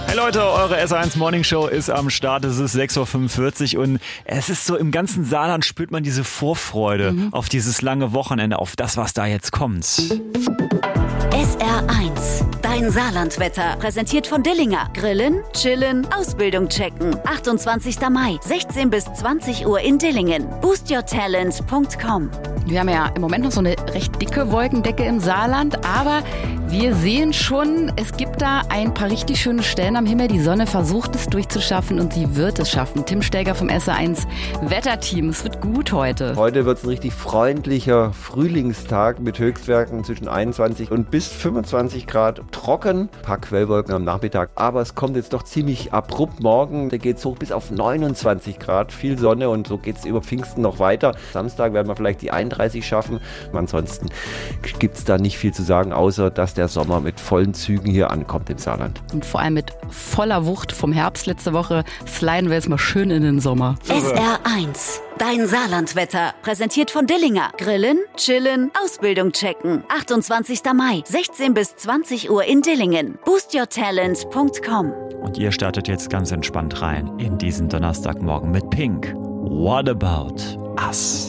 Hey Leute, eure S1 Morning Show ist am Start. Es ist 6.45 Uhr und es ist so, im ganzen Saarland spürt man diese Vorfreude auf dieses lange Wochenende, auf das, was da jetzt kommt. SR1, dein Saarlandwetter, präsentiert von Dillinger. Grillen, chillen, Ausbildung checken. 28. Mai, 16 bis 20 Uhr in Dillingen. boostyourtalent.com. Wir haben ja im Moment noch so eine recht dicke Wolkendecke im Saarland, aber wir sehen schon, es gibt da ein paar richtig schöne Stellen am Himmel. Die Sonne versucht es durchzuschaffen und sie wird es schaffen. Tim Stelger vom SR1 Wetterteam. Es wird gut heute. Heute wird es ein richtig freundlicher Frühlingstag mit Höchstwerten zwischen 21 und bis 25 Grad. Trocken, ein paar Quellwolken am Nachmittag, aber es kommt jetzt doch ziemlich abrupt morgen. Da geht es hoch bis auf 29 Grad, viel Sonne und so geht es über Pfingsten noch weiter. Samstag werden wir vielleicht die 31 schaffen. Ansonsten gibt es da nicht viel zu sagen, außer dass der Sommer mit vollen Zügen hier ankommt im Saarland. Und vor allem mit voller Wucht vom Herbst letzte Woche sliden wir jetzt mal schön in den Sommer. SR1, dein Saarlandwetter, präsentiert von Dillinger. Grillen, chillen, Ausbildung checken. 28. Mai, 16 bis 20 Uhr in Dillingen. boostyourtalent.com. Und ihr startet jetzt ganz entspannt rein in diesen Donnerstagmorgen mit Pink. What about us?